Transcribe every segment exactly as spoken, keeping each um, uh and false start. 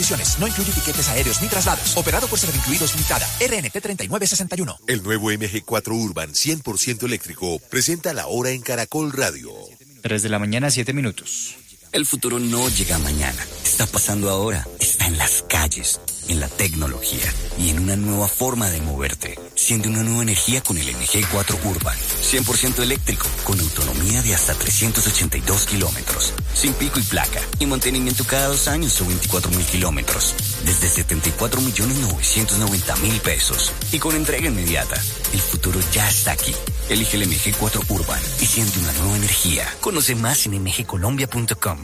No incluye tiquetes aéreos ni traslados. Operado por Servincluidos Limitada. R N T treinta y nueve sesenta y uno. El nuevo M G cuatro Urban cien por ciento eléctrico presenta la hora en Caracol Radio. tres de la mañana, siete minutos. El futuro no llega mañana. Está pasando ahora. Está en las calles, en la tecnología y en una nueva forma de moverte. Siente una nueva energía con el M G cuatro Urban. cien por ciento eléctrico, con autonomía de hasta trescientos ochenta y dos kilómetros. Sin pico y placa. Y mantenimiento cada dos años o veinticuatro mil kilómetros. Desde setenta y cuatro millones novecientos noventa mil pesos. Y con entrega inmediata. El futuro ya está aquí. Elige el M G cuatro Urban y siente una nueva energía. Conoce más en m g colombia punto com.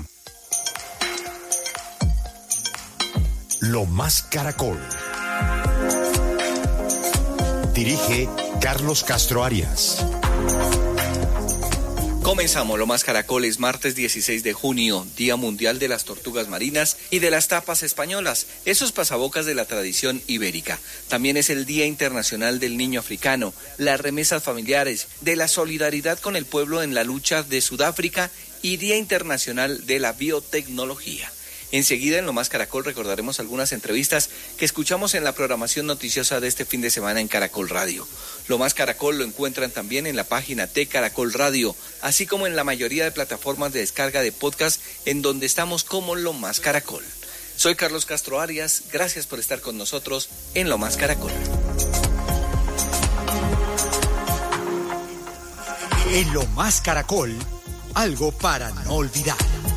Lo Más Caracol. Dirige Carlos Castro Arias. Comenzamos Lo Más Caracol, es martes dieciséis de junio, Día Mundial de las Tortugas Marinas y de las Tapas Españolas, esos pasabocas de la tradición ibérica. También es el Día Internacional del Niño Africano, las remesas familiares, de la solidaridad con el pueblo en la lucha de Sudáfrica y Día Internacional de la Biotecnología. Enseguida en Lo Más Caracol recordaremos algunas entrevistas que escuchamos en la programación noticiosa de este fin de semana en Caracol Radio. Lo Más Caracol lo encuentran también en la página de Caracol Radio, así como en la mayoría de plataformas de descarga de podcast en donde estamos como Lo Más Caracol. Soy Carlos Castro Arias, gracias por estar con nosotros en Lo Más Caracol. En Lo Más Caracol, algo para no olvidar.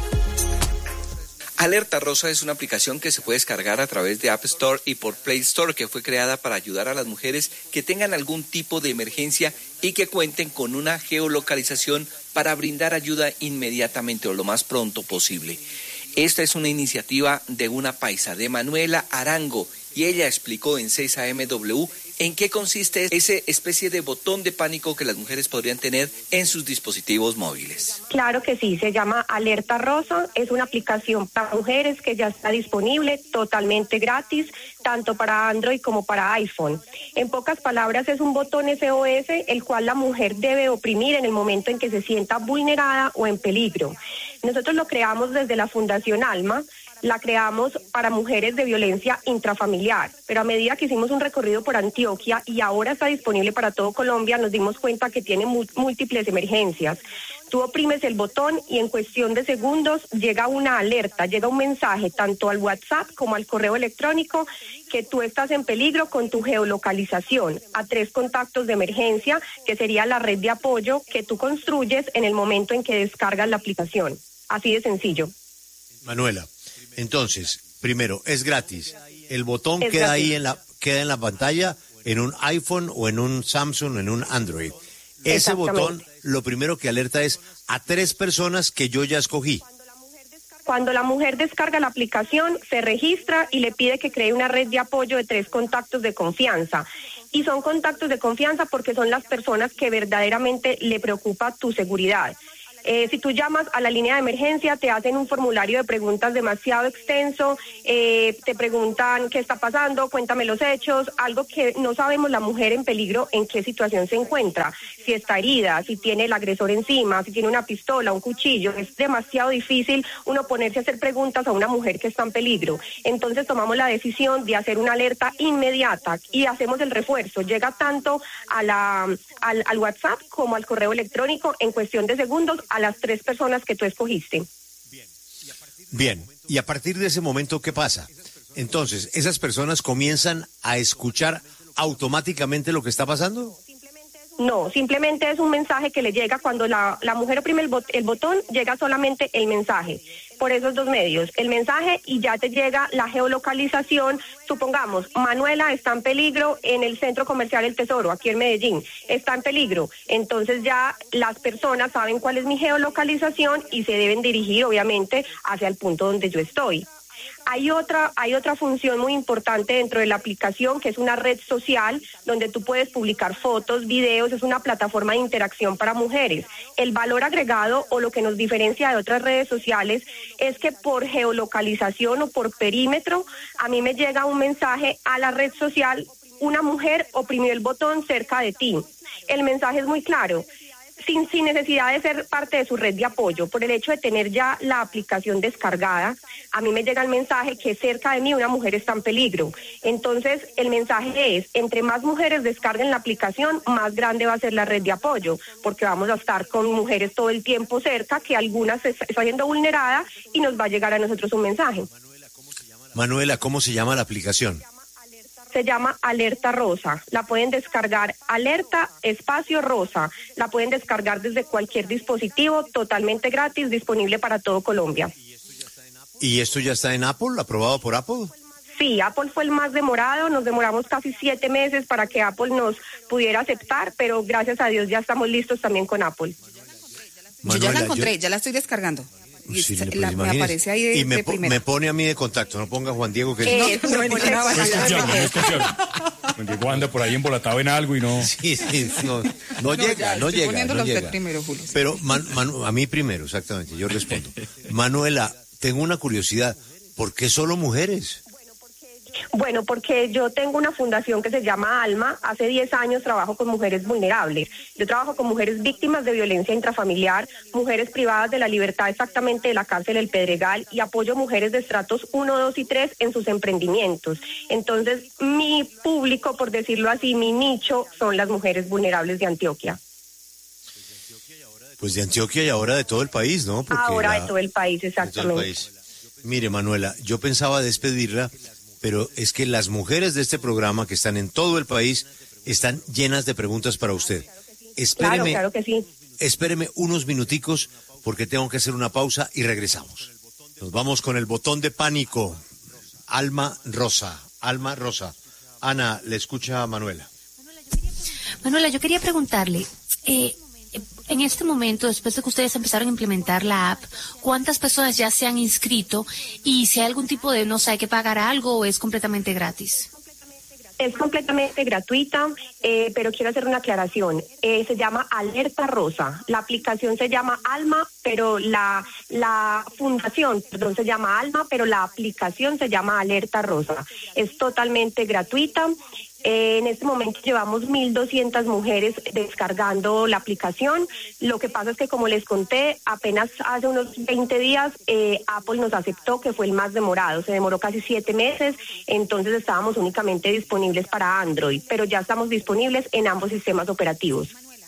Alerta Rosa es una aplicación que se puede descargar a través de App Store y por Play Store, que fue creada para ayudar a las mujeres que tengan algún tipo de emergencia y que cuenten con una geolocalización para brindar ayuda inmediatamente o lo más pronto posible. Esta es una iniciativa de una paisa, de Manuela Arango, y ella explicó en seis A M W en qué consiste esa especie de botón de pánico que las mujeres podrían tener en sus dispositivos móviles. Claro que sí, se llama Alerta Rosa, es una aplicación para mujeres que ya está disponible, totalmente gratis, tanto para Android como para iPhone. En pocas palabras, es un botón S O S el cual la mujer debe oprimir en el momento en que se sienta vulnerada o en peligro. Nosotros lo creamos desde la Fundación Alma. La creamos para mujeres de violencia intrafamiliar, pero a medida que hicimos un recorrido por Antioquia y ahora está disponible para todo Colombia, nos dimos cuenta que tiene múltiples emergencias. Tú oprimes el botón y en cuestión de segundos llega una alerta, llega un mensaje tanto al WhatsApp como al correo electrónico que tú estás en peligro con tu geolocalización a tres contactos de emergencia, que sería la red de apoyo que tú construyes en el momento en que descargas la aplicación. Así de sencillo. Manuela. Entonces, primero, es gratis. El botón Es queda gratis. ahí en la queda en la pantalla en un iPhone o en un Samsung o en un Android. Ese botón, lo primero que alerta es a tres personas que yo ya escogí. Cuando la mujer descarga la aplicación, se registra y le pide que cree una red de apoyo de tres contactos de confianza. Y son contactos de confianza porque son las personas que verdaderamente le preocupa tu seguridad. Eh, si tú llamas a la línea de emergencia, te hacen un formulario de preguntas demasiado extenso, eh, te preguntan qué está pasando, cuéntame los hechos, algo que no sabemos la mujer en peligro, en qué situación se encuentra, si está herida, si tiene el agresor encima, si tiene una pistola, un cuchillo. Es demasiado difícil uno ponerse a hacer preguntas a una mujer que está en peligro. Entonces tomamos la decisión de hacer una alerta inmediata y hacemos el refuerzo. Llega tanto a la, al, al WhatsApp como al correo electrónico en cuestión de segundos a las tres personas que tú escogiste. Bien, y a partir de ese momento, ¿qué pasa? Entonces, ¿esas personas comienzan a escuchar automáticamente lo que está pasando? No, simplemente es un mensaje que le llega cuando la, la mujer oprime el, bot, el botón, llega solamente el mensaje. Por esos dos medios, el mensaje y ya te llega la geolocalización. Supongamos, Manuela está en peligro en el Centro Comercial El Tesoro, aquí en Medellín, está en peligro. Entonces ya las personas saben cuál es mi geolocalización y se deben dirigir, obviamente, hacia el punto donde yo estoy. Hay otra, hay otra función muy importante dentro de la aplicación, que es una red social donde tú puedes publicar fotos, videos. Es una plataforma de interacción para mujeres. El valor agregado o lo que nos diferencia de otras redes sociales es que por geolocalización o por perímetro, a mí me llega un mensaje a la red social: una mujer oprimió el botón cerca de ti. El mensaje es muy claro: sin, sin necesidad de ser parte de su red de apoyo, por el hecho de tener ya la aplicación descargada, a mí me llega el mensaje que cerca de mí una mujer está en peligro. Entonces, el mensaje es, entre más mujeres descarguen la aplicación, más grande va a ser la red de apoyo, porque vamos a estar con mujeres todo el tiempo cerca, que algunas se está siendo vulnerada y nos va a llegar a nosotros un mensaje. Manuela, ¿cómo se llama la aplicación? Se llama Alerta Rosa. La pueden descargar, Alerta Espacio Rosa. La pueden descargar desde cualquier dispositivo, totalmente gratis, disponible para todo Colombia. ¿Y esto ya está en Apple, aprobado por Apple? Sí, Apple fue el más demorado, nos demoramos casi siete meses para que Apple nos pudiera aceptar, pero gracias a Dios ya estamos listos también con Apple. Manuela, yo ya la encontré, yo... ya la estoy descargando. Y sí, pues, la, me aparece ahí de, y me, de po primera. me pone a mí de contacto, no ponga Juan Diego que eh, no, no, no, no, No escucharon, no escucharon. Juan Diego anda por ahí embolatado en algo y no. Sí, sí, no, no, no llega, ya, no llega, poniéndolo no usted llega. primero, Julio. Pero man, man, a mí primero, exactamente, yo respondo. Manuela, tengo una curiosidad, ¿por qué solo mujeres? Bueno, porque yo tengo una fundación que se llama Alma. Hace diez años trabajo con mujeres vulnerables. Yo trabajo con mujeres víctimas de violencia intrafamiliar, mujeres privadas de la libertad exactamente de la cárcel El Pedregal, y apoyo mujeres de estratos uno, dos y tres en sus emprendimientos. Entonces, mi público, por decirlo así, mi nicho, son las mujeres vulnerables de Antioquia. Pues de Antioquia y ahora de todo el país, ¿no? Porque ahora la, de todo el país, exactamente. De todo el país. Mire, Manuela, yo pensaba despedirla, pero es que las mujeres de este programa que están en todo el país están llenas de preguntas para usted. Espéreme, claro, claro que sí. Espéreme unos minuticos porque tengo que hacer una pausa y regresamos. Nos vamos con el botón de pánico. Alma Rosa, Alma Rosa. Ana, le escucha a Manuela. Manuela, yo quería preguntarle, eh, en este momento, después de que ustedes empezaron a implementar la app, ¿cuántas personas ya se han inscrito? Y si hay algún tipo de, no sé, hay que pagar algo o es completamente gratis. Es completamente gratuita, eh, pero quiero hacer una aclaración. Eh, se llama Alerta Rosa. La aplicación se llama Alma, pero la, la fundación, perdón, se llama Alma, pero la aplicación se llama Alerta Rosa. Es totalmente gratuita. Eh, en este momento llevamos mil doscientas mujeres descargando la aplicación. Lo que pasa es que, como les conté, apenas hace unos veinte días eh, Apple nos aceptó, que fue el más demorado. Se demoró casi siete meses, entonces estábamos únicamente disponibles para Android, pero ya estamos disponibles en ambos sistemas operativos.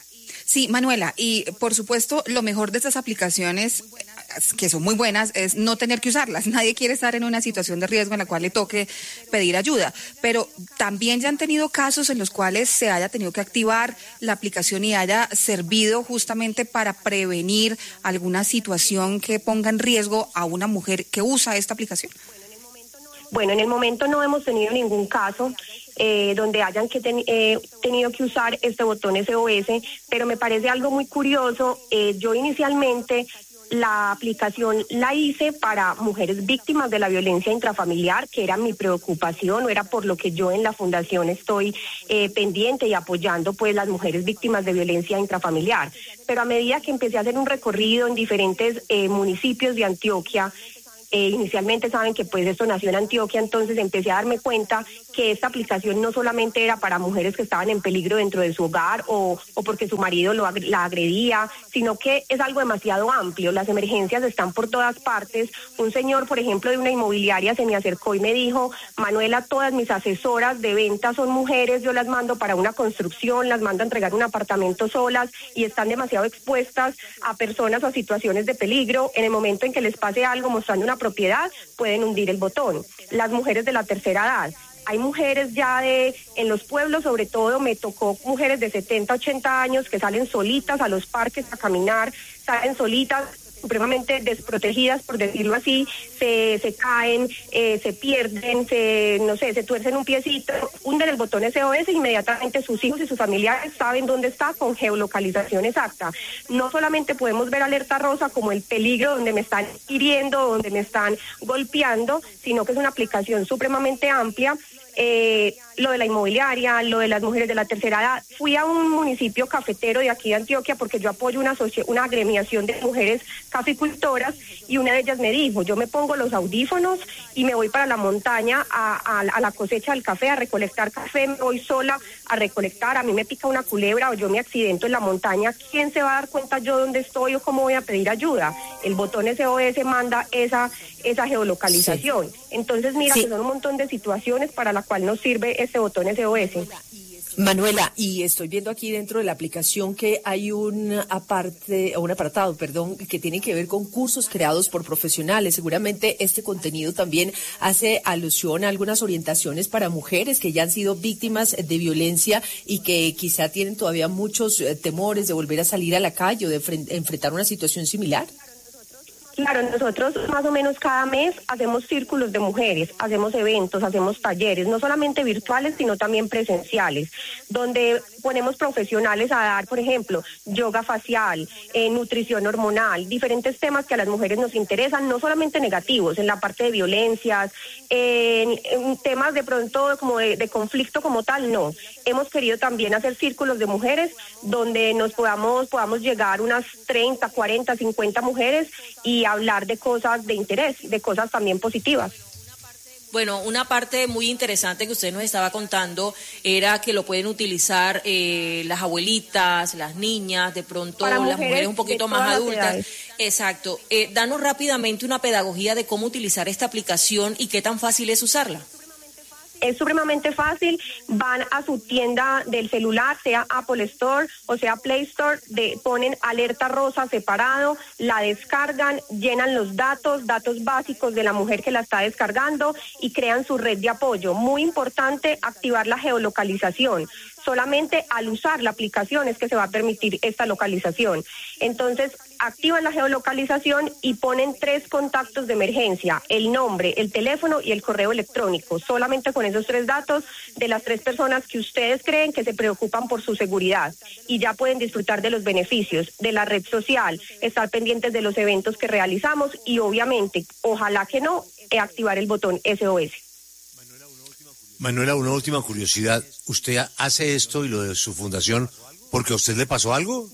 Sí, Manuela, y por supuesto lo mejor de estas aplicaciones, que son muy buenas, es no tener que usarlas. Nadie quiere estar en una situación de riesgo en la cual le toque pedir ayuda, pero también ya han tenido casos en los cuales se haya tenido que activar la aplicación y haya servido justamente para prevenir alguna situación que ponga en riesgo a una mujer que usa esta aplicación. Bueno, en el momento no hemos tenido ningún caso eh, donde hayan que ten, eh, tenido que usar este botón S O S, pero me parece algo muy curioso. Eh, yo inicialmente la aplicación la hice para mujeres víctimas de la violencia intrafamiliar, que era mi preocupación, o era por lo que yo en la fundación estoy eh, pendiente y apoyando pues las mujeres víctimas de violencia intrafamiliar. Pero a medida que empecé a hacer un recorrido en diferentes eh, municipios de Antioquia, Eh, inicialmente saben que pues esto nació en Antioquia, entonces empecé a darme cuenta que esta aplicación no solamente era para mujeres que estaban en peligro dentro de su hogar o, o porque su marido lo, la agredía, sino que es algo demasiado amplio. Las emergencias están por todas partes. Un señor, por ejemplo, de una inmobiliaria se me acercó y me dijo: Manuela, todas mis asesoras de venta son mujeres, yo las mando para una construcción, las mando a entregar un apartamento solas y están demasiado expuestas a personas o a situaciones de peligro. En el momento en que les pase algo mostrando una propiedad, pueden hundir el botón. Las mujeres de la tercera edad. Hay mujeres ya de, en los pueblos sobre todo, me tocó mujeres de setenta, ochenta años que salen solitas a los parques a caminar, salen solitas, supremamente desprotegidas, por decirlo así, se, se caen, eh, se pierden, se, no sé, se tuercen un piecito, hunden el botón S O S e inmediatamente sus hijos y sus familiares saben dónde está con geolocalización exacta. No solamente podemos ver alerta rosa como el peligro donde me están hiriendo, donde me están golpeando, sino que es una aplicación supremamente amplia. eh, lo de la inmobiliaria, lo de las mujeres de la tercera edad. Fui a un municipio cafetero de aquí de Antioquia porque yo apoyo una, asoci- una agremiación de mujeres caficultoras y una de ellas me dijo, yo me pongo los audífonos y me voy para la montaña a, a, a la cosecha del café, a recolectar café, me voy sola a recolectar, a mí me pica una culebra o yo me accidento en la montaña, ¿quién se va a dar cuenta yo dónde estoy o cómo voy a pedir ayuda? El botón S O S manda esa, esa geolocalización. Sí. Entonces mira sí. que son un montón de situaciones para la cual nos sirve este botón S O S. Manuela, y estoy viendo aquí dentro de la aplicación que hay un aparte, un apartado, perdón, que tiene que ver con cursos creados por profesionales. Seguramente este contenido también hace alusión a algunas orientaciones para mujeres que ya han sido víctimas de violencia y que quizá tienen todavía muchos eh, temores de volver a salir a la calle o de enfrentar una situación similar. Claro, nosotros más o menos cada mes hacemos círculos de mujeres, hacemos eventos, hacemos talleres, no solamente virtuales, sino también presenciales, donde ponemos profesionales a dar, por ejemplo, yoga facial, eh, nutrición hormonal, diferentes temas que a las mujeres nos interesan, no solamente negativos, en la parte de violencias, en, en temas de pronto como de, de conflicto como tal, no. Hemos querido también hacer círculos de mujeres donde nos podamos, podamos llegar unas treinta, cuarenta, cincuenta mujeres y hablar de cosas de interés, de cosas también positivas. Bueno, una parte muy interesante que usted nos estaba contando era que lo pueden utilizar eh, las abuelitas, las niñas, de pronto las mujeres, mujeres un poquito más adultas. Exacto. Eh, danos rápidamente una pedagogía de cómo utilizar esta aplicación y qué tan fácil es usarla. Es supremamente fácil, van a su tienda del celular, sea Apple Store o sea Play Store, de, ponen alerta rosa separado, la descargan, llenan los datos, datos básicos de la mujer que la está descargando y crean su red de apoyo. Muy importante activar la geolocalización. Solamente al usar la aplicación es que se va a permitir esta localización. Entonces, activan la geolocalización y ponen tres contactos de emergencia, el nombre, el teléfono y el correo electrónico. Solamente con esos tres datos de las tres personas que ustedes creen que se preocupan por su seguridad. Y ya pueden disfrutar de los beneficios de la red social, estar pendientes de los eventos que realizamos y obviamente, ojalá que no, activar el botón S O S. Manuela, una última curiosidad. ¿Usted hace esto y lo de su fundación porque a usted le pasó algo?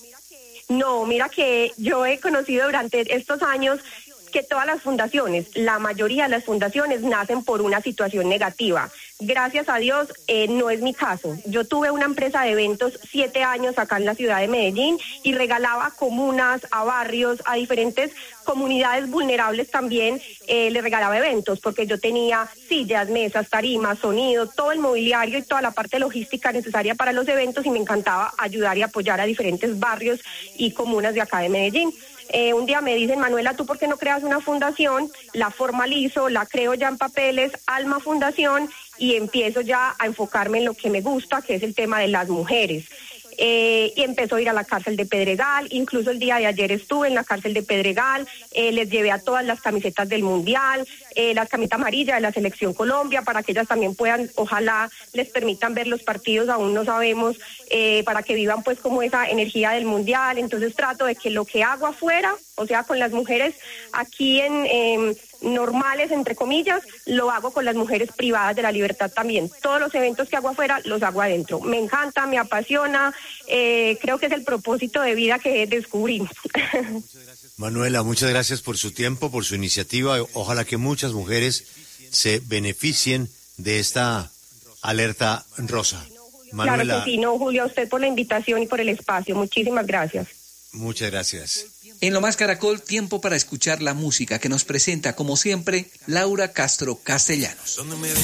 No, mira que yo he conocido durante estos años que todas las fundaciones, la mayoría de las fundaciones nacen por una situación negativa. Gracias a Dios, eh, no es mi caso. Yo tuve una empresa de eventos siete años acá en la ciudad de Medellín y regalaba a comunas, a barrios, a diferentes comunidades vulnerables también, eh, le regalaba eventos porque yo tenía sillas, mesas, tarimas, sonido, todo el mobiliario y toda la parte logística necesaria para los eventos y me encantaba ayudar y apoyar a diferentes barrios y comunas de acá de Medellín. Eh, un día me dicen, Manuela, ¿tú por qué no creas una fundación? La formalizo, la creo ya en papeles, Alma Fundación, y empiezo ya a enfocarme en lo que me gusta, que es el tema de las mujeres. Eh, y empezó a ir a la cárcel de Pedregal, incluso el día de ayer estuve en la cárcel de Pedregal, eh, les llevé a todas las camisetas del Mundial, eh, las camisetas amarillas de la Selección Colombia, para que ellas también puedan, ojalá les permitan ver los partidos, aún no sabemos, eh, para que vivan pues como esa energía del Mundial. Entonces trato de que lo que hago afuera, o sea, con las mujeres aquí en... Eh, normales, entre comillas, lo hago con las mujeres privadas de la libertad también. Todos los eventos que hago afuera los hago adentro. Me encanta, me apasiona, eh, creo que es el propósito de vida que descubrí. Manuela, muchas gracias por su tiempo, por su iniciativa. Ojalá que muchas mujeres se beneficien de esta alerta rosa. Manuela, claro que sí, no, Julio, a usted por la invitación y por el espacio. Muchísimas gracias. Muchas gracias. En Lo Más Caracol, tiempo para escuchar la música que nos presenta, como siempre, Laura Castro Castellanos.